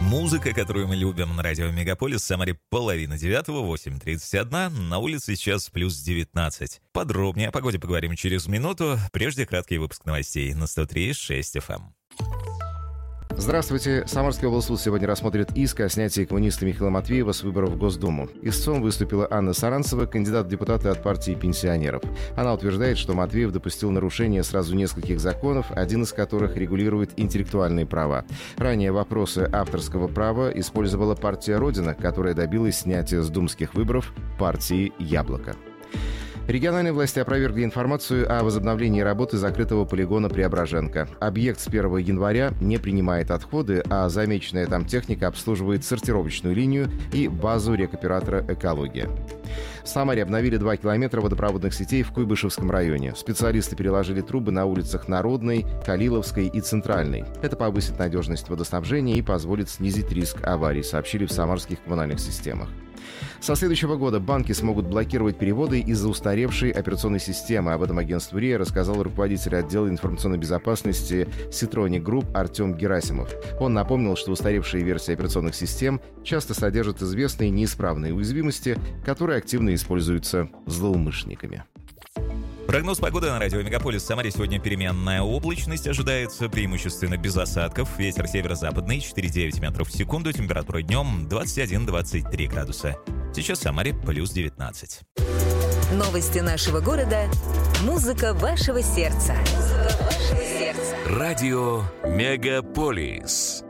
Музыка, которую мы любим на радио Мегаполис, в Самаре 8:30, 8:31, на улице сейчас плюс 19. Подробнее о погоде поговорим через минуту. Прежде краткий выпуск новостей на 103.6 FM. Здравствуйте. Самарский облсуд сегодня рассмотрит иск о снятии коммуниста Михаила Матвеева с выборов в Госдуму. Истцом выступила Анна Саранцева, кандидат в депутаты от партии пенсионеров. Она утверждает, что Матвеев допустил нарушение сразу нескольких законов, один из которых регулирует интеллектуальные права. Ранее вопросы авторского права использовала партия «Родина», которая добилась снятия с думских выборов партии «Яблоко». Региональные власти опровергли информацию о возобновлении работы закрытого полигона Преображенка. Объект с 1 января не принимает отходы, а замеченная там техника обслуживает сортировочную линию и базу рекоператора «Экология». В Самаре обновили 2 километра водопроводных сетей в Куйбышевском районе. Специалисты переложили трубы на улицах Народной, Калиловской и Центральной. Это повысит надежность водоснабжения и позволит снизить риск аварий, сообщили в самарских коммунальных системах. Со следующего года банки смогут блокировать переводы из-за устаревшей операционной системы. Об этом агентству РИА рассказал руководитель отдела информационной безопасности Citronic Group Артем Герасимов. Он напомнил, что устаревшие версии операционных систем часто содержат известные неисправные уязвимости, которые активно используются злоумышленниками. Прогноз погоды на радио Мегаполис. В Самаре сегодня переменная облачность. Ожидается преимущественно без осадков. Ветер северо-западный 4,9 метров в секунду. Температура днем 21-23 градуса. Сейчас в Самаре плюс 19. Новости нашего города. Музыка вашего сердца. Радио Мегаполис.